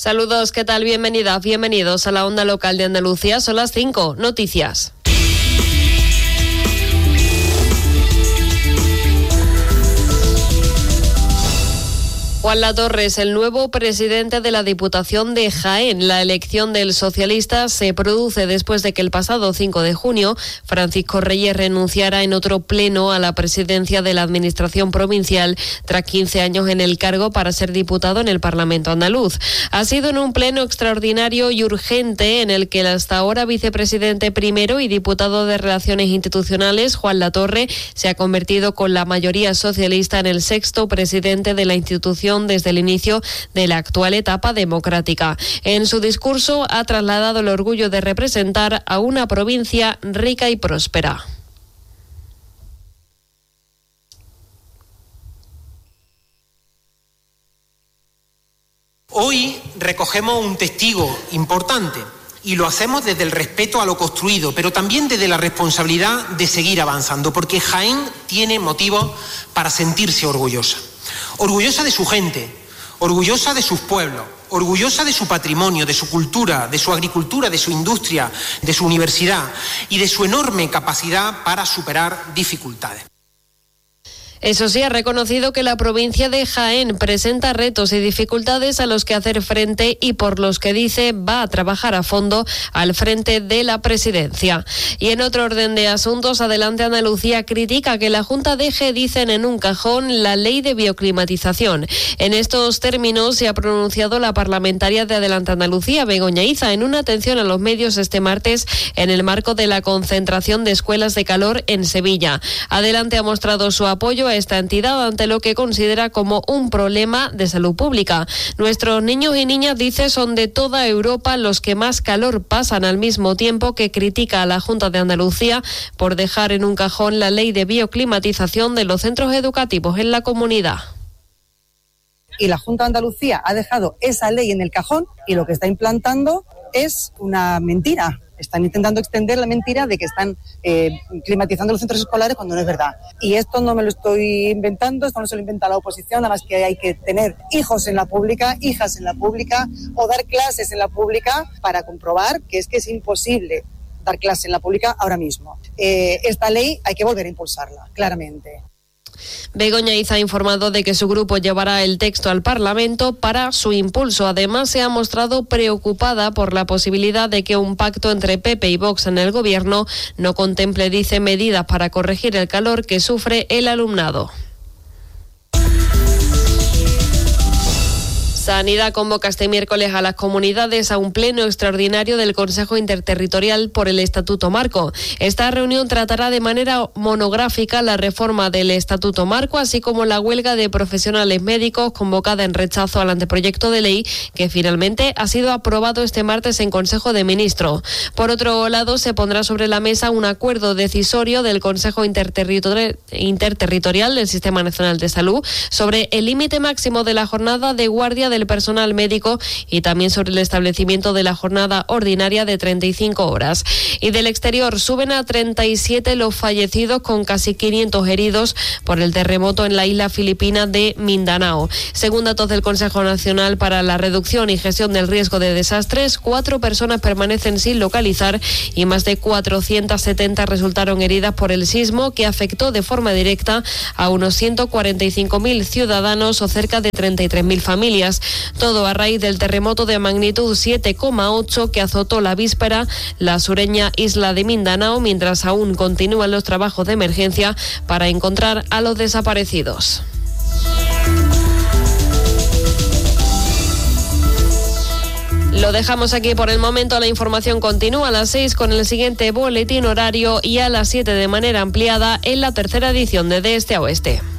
Saludos, ¿qué tal? Bienvenidas, bienvenidos a la Onda Local de Andalucía. Son las 5, noticias. Juan Latorre es el nuevo presidente de la Diputación de Jaén. La elección del socialista se produce después de que el pasado 5 de junio Francisco Reyes renunciara en otro pleno a la presidencia de la Administración provincial tras 15 años en el cargo para ser diputado en el Parlamento andaluz. Ha sido en un pleno extraordinario y urgente en el que el hasta ahora vicepresidente primero y diputado de Relaciones Institucionales, Juan Latorre, se ha convertido con la mayoría socialista en el sexto presidente de la institución desde el inicio de la actual etapa democrática. En su discurso ha trasladado el orgullo de representar a una provincia rica y próspera. Hoy recogemos un testigo importante y lo hacemos desde el respeto a lo construido, pero también desde la responsabilidad de seguir avanzando, porque Jaén tiene motivos para sentirse orgullosa. Orgullosa de su gente, orgullosa de sus pueblos, orgullosa de su patrimonio, de su cultura, de su agricultura, de su industria, de su universidad y de su enorme capacidad para superar dificultades. Eso sí, ha reconocido que la provincia de Jaén presenta retos y dificultades a los que hacer frente y por los que dice va a trabajar a fondo al frente de la presidencia. Y en otro orden de asuntos, Adelante Andalucía critica que la Junta deje, dicen, en un cajón la ley de bioclimatización. En estos términos se ha pronunciado la parlamentaria de Adelante Andalucía, Begoña Iza, en una atención a los medios este martes en el marco de la concentración de escuelas de calor en Sevilla. Adelante ha mostrado su apoyo a esta entidad ante lo que considera como un problema de salud pública. Nuestros niños y niñas, dice, son de toda Europa los que más calor pasan, al mismo tiempo que critica a la Junta de Andalucía por dejar en un cajón la ley de bioclimatización de los centros educativos en la comunidad. Y la Junta de Andalucía ha dejado esa ley en el cajón y lo que está implantando es una mentira. Están intentando extender la mentira de que están climatizando los centros escolares cuando no es verdad. Y esto no me lo estoy inventando, esto no se lo inventa la oposición, nada más que hay que tener hijos en la pública, hijas en la pública o dar clases en la pública para comprobar que es imposible dar clases en la pública ahora mismo. Esta ley hay que volver a impulsarla, claramente. Begoña Iza ha informado de que su grupo llevará el texto al Parlamento para su impulso. Además, se ha mostrado preocupada por la posibilidad de que un pacto entre PP y Vox en el Gobierno no contemple, dice, medidas para corregir el calor que sufre el alumnado. Sanidad convoca este miércoles a las comunidades a un pleno extraordinario del Consejo Interterritorial por el Estatuto Marco. Esta reunión tratará de manera monográfica la reforma del Estatuto Marco, así como la huelga de profesionales médicos convocada en rechazo al anteproyecto de ley que finalmente ha sido aprobado este martes en Consejo de Ministros. Por otro lado, se pondrá sobre la mesa un acuerdo decisorio del Consejo Interterritorial del Sistema Nacional de Salud sobre el límite máximo de la jornada de guardia del personal médico y también sobre el establecimiento de la jornada ordinaria de 35 horas. Y del exterior, suben a 37 los fallecidos, con casi 500 heridos por el terremoto en la isla filipina de Mindanao. Según datos del Consejo Nacional para la Reducción y Gestión del Riesgo de Desastres, 4 personas permanecen sin localizar y más de 470 resultaron heridas por el sismo, que afectó de forma directa a unos 145.000 ciudadanos o cerca de 33.000 familias. Todo a raíz del terremoto de magnitud 7,8 que azotó la víspera la sureña isla de Mindanao, mientras aún continúan los trabajos de emergencia para encontrar a los desaparecidos. Lo dejamos aquí por el momento. La información continúa a las 6 con el siguiente boletín horario y a las 7 de manera ampliada en la tercera edición de Este a Oeste.